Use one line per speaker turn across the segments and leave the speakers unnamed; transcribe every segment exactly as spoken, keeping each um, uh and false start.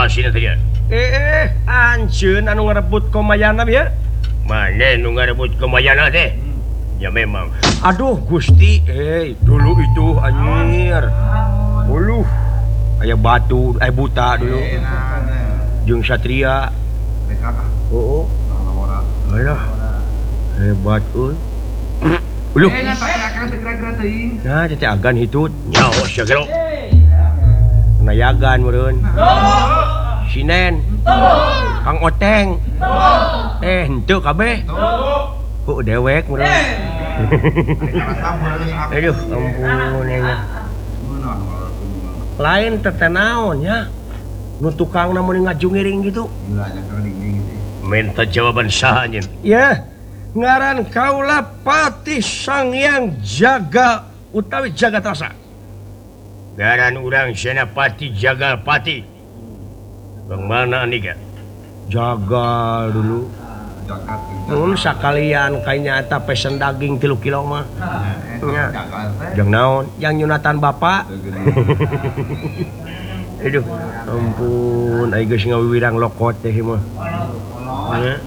eh Anun anu ngarebut komayana ya
mana nu ngarebut komayana teh ya memang
aduh Gusti eh dulu itu anjir uluh aya batu eh buta dulu jeung Satria oh alah hebat euy uluh nah teh agan hitut
nyaho sagero
nayagan meureun Sinen Kang Oteng eh henteu kabeh oh dewek meureun aduh ampun ya lain teh naon nya nu tukangna mun ngajungiring gitu
minta jawaban saha anjeun
ya ngaran kaula Patih Sangyang Jaga utawi Jagatasa
ngaran urang Senapati Jagalpati bang mana aniga
jaga dulu mun sakalian kayaknya eta pesen daging tilu kilo mah nya jeung naon yang nyunatan bapak aduh ampun ai geus ngawiwirang lokot teh mah nya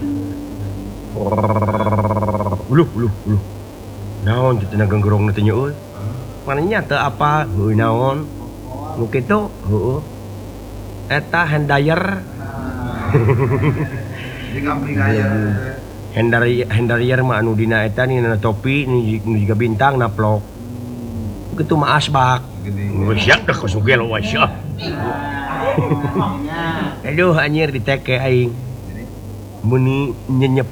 uluh uluh uluh naon kitu na ganggerong teh nya euy manehnya teu apa heuh naon nu kitu heueuh eta handayer Hendari Hendarier mah anu dina eta nina topi nu juga bintang naplok kitu mah asbak
geus yak dah kasugel wasya
aduh anjir diteke aing meni nyenyep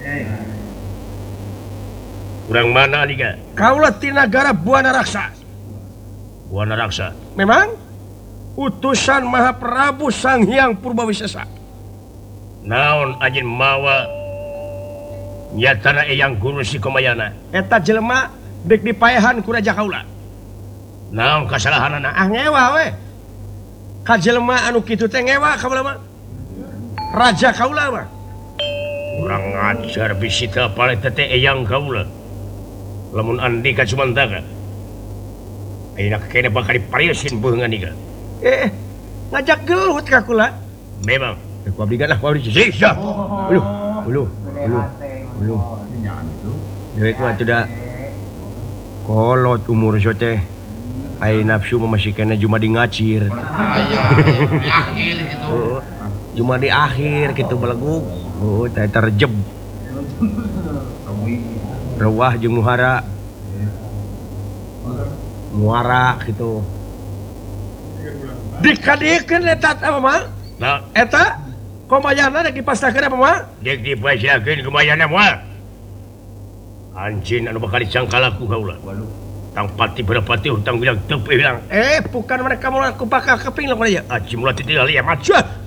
urang mana liga
kaula ti nagara Buana Raksa
Buana Raksa
memang utusan Mahaprabu Sanghyang Purbawisesa
naon anjeun mawa nyatana eyang guru si komayana
eta jelema dek dipaehan ku raja kaula
naon kasalahanana
ah ngewa we ka jelema anu kitu teh ngewa kaula mah raja kaula mah
urang ngajar bisi teh apal teh eyang kaula lamun andika Sumantaka ayeuna kene bakal dipariesin beungan iga
eh ngajak gelut ka kula
memang
ku abdi ganah ku abdi sisa uluh uluh uluh uluh dewek mah teu da kolot umur so teh ai nafsu mah masih kena cuma di ngacir
akhir gitu
cuma di akhir gitu belegug oh teh terjeb rewah jeung muhara muara gitu dikadiekeun eta apa mah
nah
eta komayana dek dipasrahkeun apa mah
dek dipasrahkeun komayana moal anjeun anu bakal dicangkalaku kaula tang pati berapati hutang bilang teu bilang
eh bukan mereka mulai ku bakal keping lah ya
aji mulai titik ali ya macah